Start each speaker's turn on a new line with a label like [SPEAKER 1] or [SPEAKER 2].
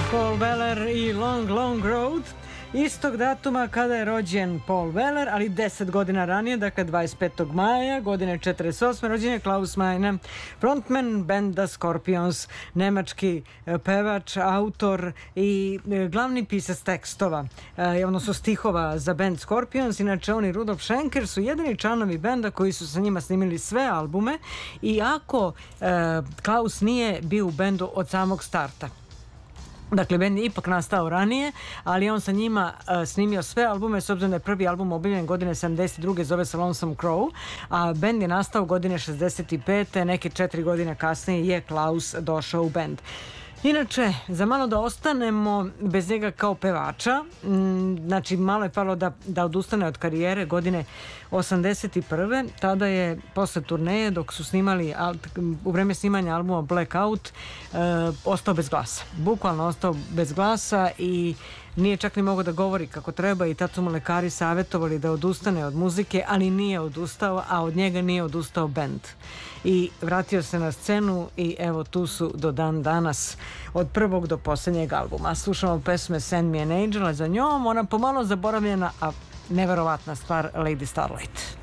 [SPEAKER 1] Paul Weller i Long Long Road, istog datuma kada je rođen Paul Weller, ali 10 godina ranije, dakle 25. maja godine 48. rođen je Klaus Meine, frontman benda Scorpions, nemački pevač, autor i glavni pisac tekstova, odnosno stihova za bend Scorpions. Inače on i Rudolf Schenker su jedini članovi benda koji su sa njima snimili sve albume, iako Klaus nije bio u bendu od samog starta. Dakle, bend je ipak nastao ranije, ali on sa njima snimio sve albume, s obzirom da je prvi album objavljen godine 72. zove se Lonesome Crow, a bend je nastao godine 65. Neke 4 godine kasnije je Klaus došao u bend. Inače, za malo da ostanemo bez njega kao pevača, znači malo je falilo da odustane od karijere godine 81. Tada je posle turneje, dok su snimali, u vreme snimanja albuma Blackout, ostao bez glasa. Bukvalno ostao bez glasa i nije čak ni mogao da govori kako treba i tad su mu lekari savjetovali da odustane od muzike, ali nije odustao, a od njega nije odustao bend. I vratio se na scenu i evo tu su do dan danas, od prvog do posljednjeg albuma. Slušamo pesme Send Me an Angel, a za njom ona pomalo zaboravljena, a neverovatna stvar Lady Starlight.